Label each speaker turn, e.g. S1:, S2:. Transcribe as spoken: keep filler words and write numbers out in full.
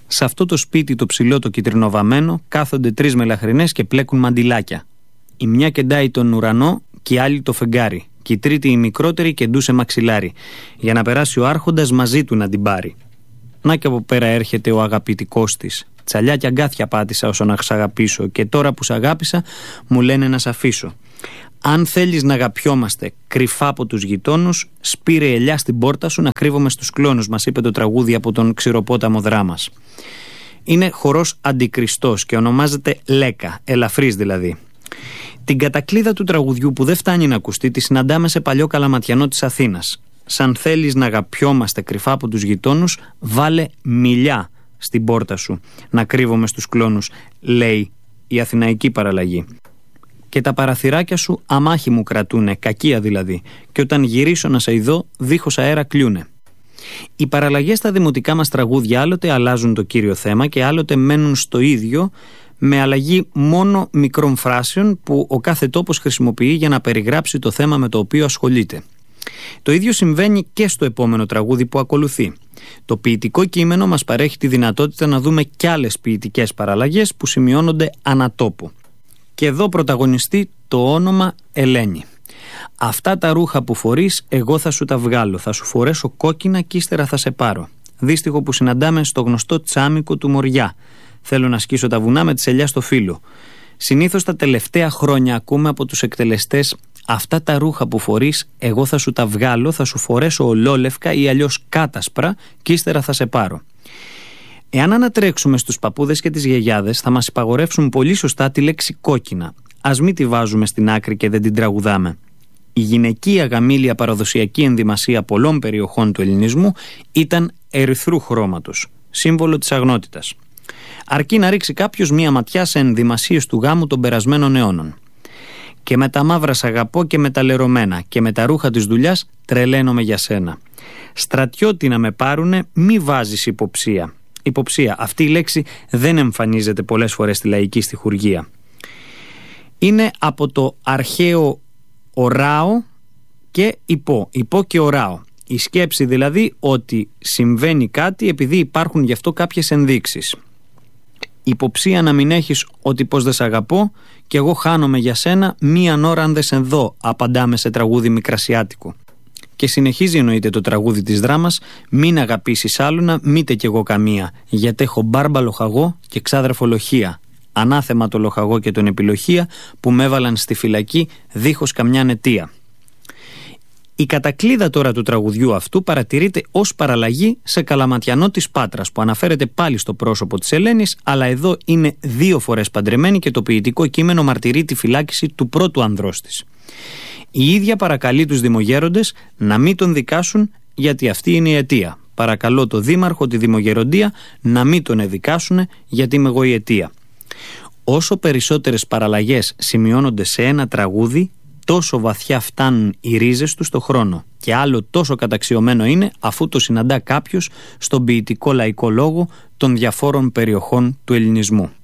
S1: Σε αυτό το σπίτι το ψηλό το κυτρινοβαμμένο κάθονται τρεις μελαχρινές και πλέκουν μαντιλάκια. Η μια κεντάει τον ουρανό και η άλλη το φεγγάρι. Και η τρίτη, η μικρότερη, κεντούσε μαξιλάρι, για να περάσει ο άρχοντας μαζί του να την πάρει. Να και από πέρα έρχεται ο αγαπητικός της. Τσαλιά κι αγκάθια πάτησα όσο να σ' αγαπήσω, και τώρα που σ' αγάπησα μου λένε να σ' αφήσω. Αν θέλεις να αγαπιόμαστε κρυφά από τους γειτόνους, σπήρε ελιά στην πόρτα σου να κρύβομαι στους κλόνους, μας είπε το τραγούδι από τον Ξηροπόταμο Δράμας. Είναι χορός αντικριστός και ονομάζεται Λέκα, ελαφρύς δηλαδή. Την κατακλείδα του τραγουδιού που δεν φτάνει να ακουστεί τη συναντάμε σε παλιό καλαματιανό της Αθήνας. Σαν θέλεις να αγαπιόμαστε κρυφά από τους γειτόνους, βάλε μιλιά στην πόρτα σου να κρύβομαι στους κλόνους, λέει η αθηναϊκή παραλλαγή. Και τα παραθυράκια σου αμάχη μου κρατούνε, κακία δηλαδή, και όταν γυρίσω να σε ειδώ, δίχως αέρα κλούνε. Οι παραλλαγές στα δημοτικά μας τραγούδια άλλοτε αλλάζουν το κύριο θέμα και άλλοτε μένουν στο ίδιο, με αλλαγή μόνο μικρών φράσεων που ο κάθε τόπος χρησιμοποιεί για να περιγράψει το θέμα με το οποίο ασχολείται. Το ίδιο συμβαίνει και στο επόμενο τραγούδι που ακολουθεί. Το ποιητικό κείμενο μας παρέχει τη δυνατότητα να δούμε κι άλλες ποιητικές παραλλαγές που σημειώνονται ανατόπου. Και εδώ πρωταγωνιστεί το όνομα Ελένη. Αυτά τα ρούχα που φορείς εγώ θα σου τα βγάλω, θα σου φορέσω κόκκινα κι ύστερα θα σε πάρω. Δίστιχο που συναντάμε στο γνωστό τσάμικο του Μοριά. Θέλω να σκίσω τα βουνά με τη σελιά στο φύλλο. Συνήθως τα τελευταία χρόνια ακούμε από τους εκτελεστές αυτά τα ρούχα που φορείς εγώ θα σου τα βγάλω, θα σου φορέσω ολόλευκα ή αλλιώς κάτασπρα κι ύστερα θα σε πάρω. Εάν ανατρέξουμε στους παππούδες και τις γιαγιάδες θα μας υπαγορεύσουν πολύ σωστά τη λέξη κόκκινα. Ας μην τη βάζουμε στην άκρη και δεν την τραγουδάμε. Η γυναικεία γαμήλια παραδοσιακή ενδυμασία πολλών περιοχών του ελληνισμού ήταν ερυθρού χρώματος, σύμβολο της αγνότητας. Αρκεί να ρίξει κάποιος μία ματιά σε ενδυμασίες του γάμου των περασμένων αιώνων. Και με τα μαύρα σ' αγαπώ και με τα λερωμένα, και με τα ρούχα της δουλειάς τρελαίνομαι για σένα. Στρατιώτη να με πάρουνε, μη βάζεις υποψία. Υποψία, αυτή η λέξη δεν εμφανίζεται πολλές φορές στη λαϊκή στιχουργία. Είναι από το αρχαίο οράω και υπό, υπό και οράω. Η σκέψη δηλαδή ότι συμβαίνει κάτι επειδή υπάρχουν γι' αυτό κάποιες ενδείξεις. Υποψία να μην έχεις ότι πως δεν σ' αγαπώ και εγώ χάνομαι για σένα μίαν ώρα αν δεν σε δω, απαντάμε σε τραγούδι μικρασιάτικο. Και συνεχίζει εννοείται το τραγούδι της δράμας, μην αγαπήσεις άλλουνα μήτε κι εγώ καμία, γιατί έχω μπάρμπα λοχαγό και ξάδερφο λοχεία. Ανάθεμα το λοχαγό και τον επιλοχεία που με έβαλαν στη φυλακή δίχως καμιά αιτία. Η κατακλείδα τώρα του τραγουδιού αυτού παρατηρείται ως παραλλαγή σε καλαματιανό της Πάτρας που αναφέρεται πάλι στο πρόσωπο της Ελένης, αλλά εδώ είναι δύο φορές παντρεμένη και το ποιητικό κείμενο μαρτυρεί τη φυλάκιση του πρώτου ανδρός της. Η ίδια παρακαλεί τους δημογέροντες να μην τον δικάσουν γιατί αυτή είναι η αιτία. Παρακαλώ το δήμαρχο, τη δημογεροντία να μην τον εδικάσουν γιατί είμαι εγώ η αιτία. Όσο περισσότερες παραλλαγές σημειώνονται σε ένα τραγούδι, τόσο βαθιά φτάνουν οι ρίζες του στο χρόνο και άλλο τόσο καταξιωμένο είναι αφού το συναντά κάποιος στον ποιητικό λαϊκό λόγο των διαφόρων περιοχών του ελληνισμού.